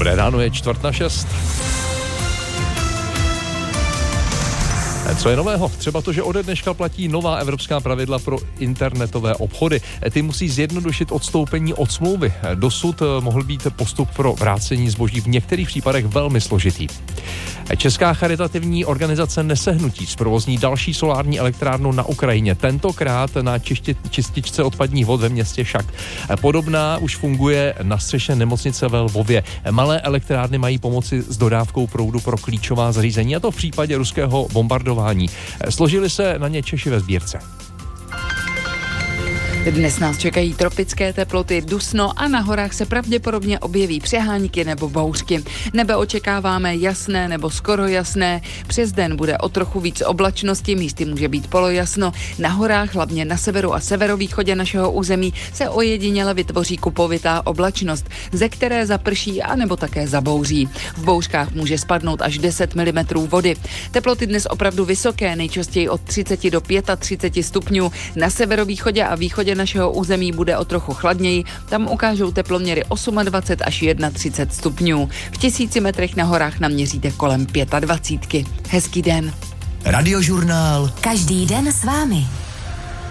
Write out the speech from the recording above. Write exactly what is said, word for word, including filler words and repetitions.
Dobré ráno, je čtvrt na šest. Co je nového? Třeba to, že ode dneška platí nová evropská pravidla pro internetové obchody. Ty musí zjednodušit odstoupení od smlouvy. Dosud mohl být postup pro vrácení zboží v některých případech velmi složitý. Česká charitativní organizace Nesehnutí zprovozní další solární elektrárnu na Ukrajině, tentokrát na čišti, čističce odpadních vod ve městě Šak. Podobná už funguje na střeše nemocnice ve Lvově. Malé elektrárny mají pomoci s dodávkou proudu pro klíčová zařízení, a to v případě ruského bombardování. Složili se na ně Češi ve sbírce. Dnes nás čekají tropické teploty, dusno a na horách se pravděpodobně objeví přehánky nebo bouřky. Nebe očekáváme jasné nebo skoro jasné. Přes den bude o trochu víc oblačnosti, místy může být polojasno. Na horách, hlavně na severu a severovýchodě našeho území, se ojediněle vytvoří kupovitá oblačnost, ze které zaprší a nebo také zabouří. V bouřkách může spadnout až deset milimetrů vody. Teploty dnes opravdu vysoké, nejčastěji od třicet do třiceti pěti stupňů. Na severovýchodě a východě našeho území bude o trochu chladněji, tam ukážou teploměry dvacet osm až třicet jedna stupňů. V tisíci metrech na horách naměříte kolem dvacet pět. Hezký den. Radiožurnál. Každý den s vámi.